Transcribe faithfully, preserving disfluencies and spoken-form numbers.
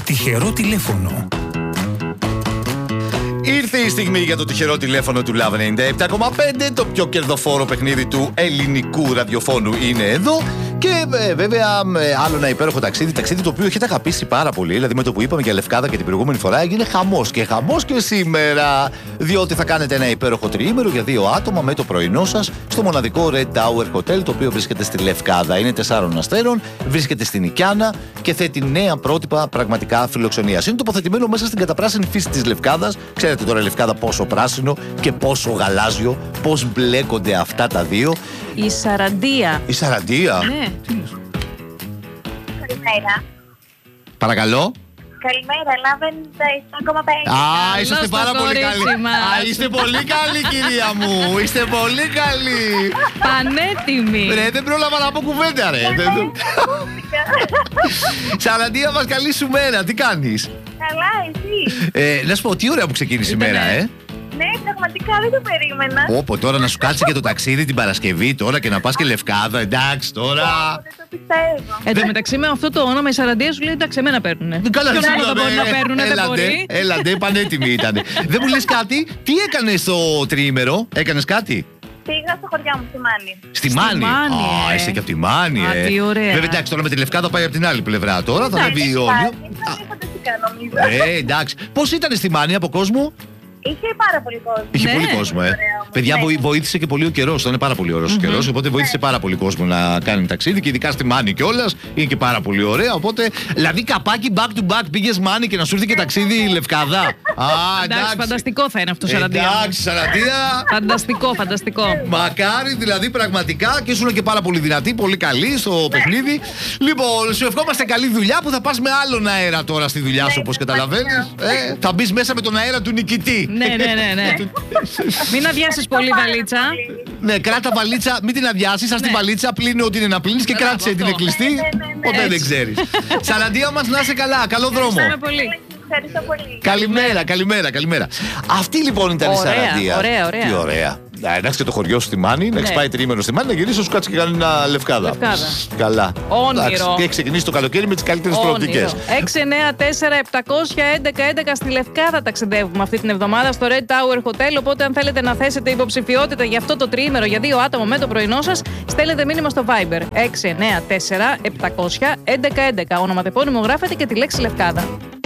τυχερό τηλέφωνο. Ήρθε η στιγμή για το τυχερό τηλέφωνο του Love ενενήντα επτά κόμμα πέντε. Το πιο κερδοφόρο παιχνίδι του ελληνικού ραδιοφώνου είναι εδώ. Και ε, βέβαια ε, άλλο ένα υπέροχο ταξίδι. Ταξίδι το οποίο έχετε αγαπήσει πάρα πολύ. Δηλαδή με το που είπαμε για Λευκάδα και την προηγούμενη φορά έγινε χαμός. Και χαμός και σήμερα. Διότι θα κάνετε ένα υπέροχο τριήμερο για δύο άτομα με το πρωινό σας στο μοναδικό Red Tower Hotel, το οποίο βρίσκεται στη Λευκάδα. Είναι τεσσάρων αστέρων, βρίσκεται στην Οικιάνα και θέτει νέα πρότυπα πραγματικά φιλοξενίας. Είναι τοποθετημένο μέσα στην καταπράσινη φύση της Λευκάδας. Ξέρετε τώρα η Λευκάδα πόσο πράσινο και πόσο γαλάζιο, πώς μπλέκονται αυτά τα δύο. Η Σαραντία. Η Σαραντία. Ναι. Καλημέρα. Παρακαλώ. Καλημέρα, Love ενενήντα επτά κόμμα πέντε. Α, είσαστε Καλώς πάρα το πολύ κορίτσι καλοί. μας. Α, είστε πολύ καλοί, κυρία μου. Είστε πολύ καλοί. Πανέτοιμη. Ρε, δεν πρόλαβα να πω κουβέντα, ρε. Δεν- Σαραντία μας, καλή σου μέρα. Τι κάνεις? Καλά, εσύ. Ε, να σου πω, τι ωραία που ξεκίνησε η μέρα, ε. Ναι, πραγματικά δεν το περίμενα. Όπο, τώρα να σου κάτσει και το ταξίδι την Παρασκευή τώρα και να πας και Λευκάδα. Εντάξει, τώρα. Δεν το πιστεύω. Εν τω μεταξύ με αυτό το όνομα η Σαραντία σου λέει εντάξει, εμένα παίρνουνε. Καλά, Ποιον άλλο συγγνώμη, δεν μπορεί να ε, παίρνουνε, δεν έλατε, μπορεί. Έλατε, πανέτοιμοι ήταν. Δεν μου λες κάτι, τι έκανες στο τριήμερο, έκανες κάτι? Πήγα στο χωριό μου, στη Μάνη. Στη Στη Μάνη. Μάνη, Α, ε. είσαι και από τη Μάνη, Α, ε. τι ωραία. Βέβαια, εντάξει, τώρα με τη Λευκάδα πάει από την άλλη πλευρά τώρα. Θα ανέβει η Ιόνιο. Είναι φανταστικά, νομίζω. Ε, εντάξει. Πώς ήταν στη Μάνη από κόσμο? Είχε πάρα πολύ κόσμο. Είχε Ναι. πολύ κόσμο, ε. Ωραία όμως, Παιδιά, ναι. βοη- βοήθησε και πολύ ο καιρός. Ήταν πάρα πολύ ωραίος ο καιρός. Οπότε βοήθησε πάρα πολύ κόσμο να κάνει ταξίδι και ειδικά στη Μάνη κιόλα. Είναι και πάρα πολύ ωραία. Οπότε, δηλαδή, καπάκι back to back πήγες Μάνη και να σου έρθει και ταξίδι Λευκάδα. Α, Εντάξει, φανταστικό θα είναι αυτό Σαραντία. Εντάξει, Σαραντία. Φανταστικό, φανταστικό. Μακάρι δηλαδή πραγματικά και ήσουν και πάρα πολύ δυνατή, πολύ καλή στο παιχνίδι. Λοιπόν, σου ευχόμαστε καλή δουλειά που θα πας με άλλον αέρα τώρα στη δουλειά σου, όπως καταλαβαίνεις. Ε, θα μπεις μέσα με τον αέρα του νικητή. Ναι, ναι, ναι, ναι. Μην αδειάσεις πολύ βαλίτσα. Ναι, κράτα βαλίτσα, μην την αδειάσεις, ας τη Ναι. βαλίτσα, πλύνει ό,τι είναι να πλύνεις και Μπράβο, κράτησε την αυτό. κλειστή. Ναι, ναι, ναι, ναι. Ποτέ δεν Έτσι. ξέρεις. Σαραντία μας, να είσαι καλά, καλό δρόμο. Ευχαριστούμε πολύ. Ευχαριστώ πολύ. Καλημέρα, καλημέρα, καλημέρα. Αυτή λοιπόν ήταν η Ωραία, Σαραντία. ωραία, ωραία. Τι ωραία. Να εντάξει και το χωριό σου στη Μάνη, να έχει πάει τρίμηνο στη Μάνη, να γυρίσει να σου κάτσει και κάνει ένα Λευκάδα. Λευκάδα. Καλά. Όνειρο. Εντάξει, και έχει ξεκινήσει το καλοκαίρι με τις καλύτερες προοπτικές. έξι εννιά τέσσερα επτακόσια έντεκα έντεκα στη Λευκάδα ταξιδεύουμε αυτή την εβδομάδα στο Red Tower Hotel. Οπότε, αν θέλετε να θέσετε υποψηφιότητα για αυτό το τριήμερο για δύο άτομα με το πρωινό σας, στέλνετε μήνυμα στο Viber έξι εννιά τέσσερα επτακόσια έντεκα έντεκα. Όνομα τεπώνυμο γράφετε και τη λέξη Λευκάδα.